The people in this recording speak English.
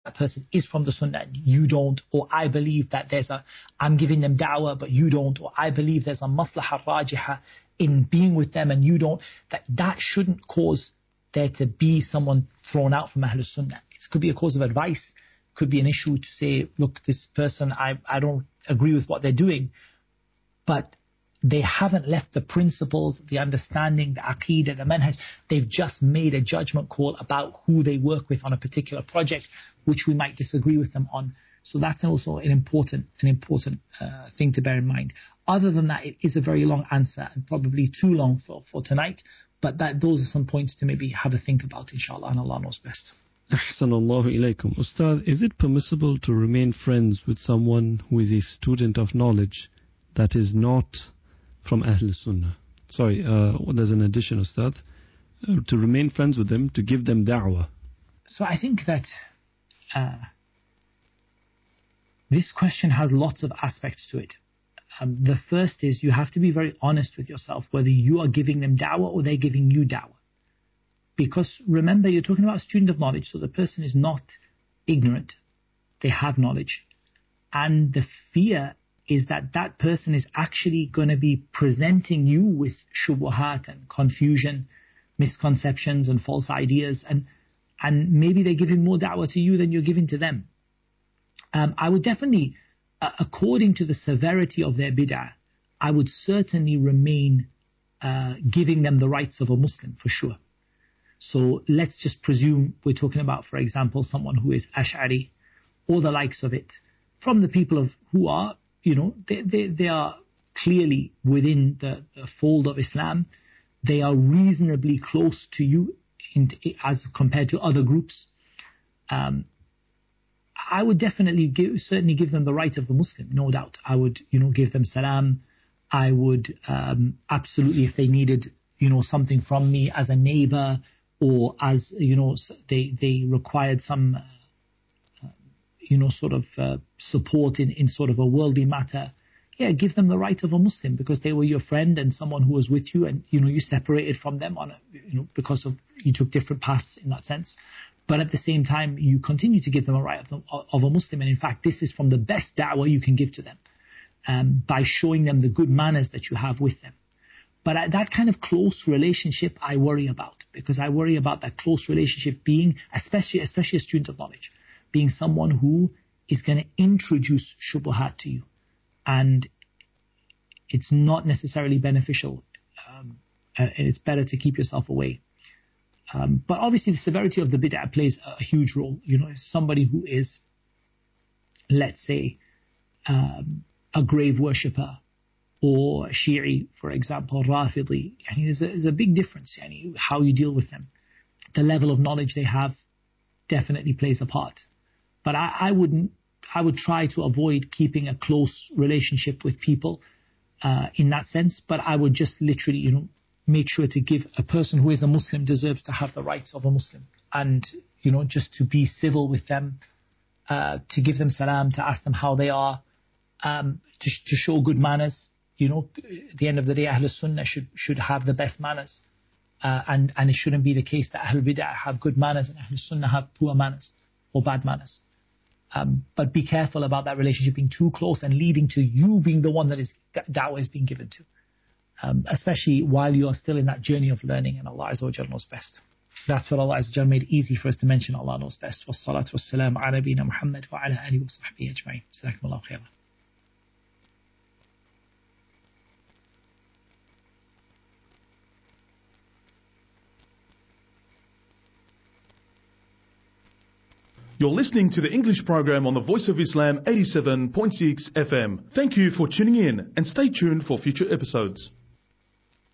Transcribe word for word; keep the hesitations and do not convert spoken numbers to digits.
that person is from the sunnah and you don't, or I believe that there's a, I'm giving them da'wah but you don't, or I believe there's a maslaha rajiha in being with them and you don't, that that shouldn't cause there to be someone thrown out from Ahlul Sunnah. It could be a cause of advice, could be an issue to say, look, this person, I, I don't agree with what they're doing, but they haven't left the principles, the understanding, the aqeedah, the manhaj. They've just made a judgment call about who they work with on a particular project, which we might disagree with them on. So that's also an important, an important uh, thing to bear in mind. Other than that, it is a very long answer and probably too long for, for tonight. But that those are some points to maybe have a think about, inshallah, and Allah knows best. Ahsanallahu ilaykum. Ustad, is it permissible to remain friends with someone who is a student of knowledge that is not from Ahl Sunnah? Sorry, uh, there's an addition, Ustad. Uh, to remain friends with them, to give them da'wah. So I think that uh, this question has lots of aspects to it. Um, the first is you have to be very honest with yourself whether you are giving them da'wah or they're giving you da'wah. Because remember, you're talking about a student of knowledge, so the person is not ignorant. They have knowledge. And the fear is that that person is actually going to be presenting you with shubuhat and confusion, misconceptions and false ideas, and and maybe they're giving more da'wah to you than you're giving to them. Um, I would definitely, uh, according to the severity of their bid'ah, I would certainly remain uh, giving them the rights of a Muslim, for sure. So let's just presume we're talking about, for example, someone who is Ash'ari or the likes of it, from the people of who are, you know, they, they, they are clearly within the, the fold of Islam. They are reasonably close to you in, as compared to other groups. Um, I would definitely give, certainly give them the right of the Muslim, no doubt. I would, you know, give them salam. I would um, absolutely, if they needed, you know, something from me as a neighbor, or as, you know, they, they required some, uh, you know, sort of uh, support in, in sort of a worldly matter, yeah, give them the right of a Muslim because they were your friend and someone who was with you, and, you know, you separated from them on a, you know, because of, you took different paths in that sense. But at the same time, you continue to give them a right of, the, of a Muslim. And in fact, this is from the best da'wah you can give to them, um, by showing them the good manners that you have with them. But that kind of close relationship I worry about, because I worry about that close relationship being, especially especially a student of knowledge, being someone who is going to introduce shubuhat to you. And it's not necessarily beneficial. Um, and it's better to keep yourself away. Um, but obviously the severity of the bid'ah plays a huge role. You know, if somebody who is, let's say, um, a grave worshipper, or Shi'i, for example, Rafidi, yani there's, a, there's a big difference yani, how you deal with them. The level of knowledge they have definitely plays a part. But I, I wouldn't, I would try to avoid keeping a close relationship with people uh, in that sense, but I would just literally, you know, make sure to give a person who is a Muslim deserves to have the rights of a Muslim. And, you know, just to be civil with them, uh, to give them salam, to ask them how they are, um, to, to show good manners. You know, at the end of the day, Ahlul Sunnah should, should have the best manners. Uh, and, and it shouldn't be the case that Ahlul Bid'ah have good manners and Ahlul Sunnah have poor manners or bad manners. Um, but be careful about that relationship being too close and leading to you being the one that is da'wah is being given to. Um, especially while you are still in that journey of learning, and Allah Azza wa Jalla knows best. That's what Allah Azza wa Jalla made easy for us to mention. Allah knows best. Wassalatu wassalamu ala nabiyyina Muhammad wa ala alihi wa sahbihi ajma'in. Jazakumullahu khairan. You're listening to the English program on the Voice of Islam eighty-seven point six F M. Thank you for tuning in and stay tuned for future episodes.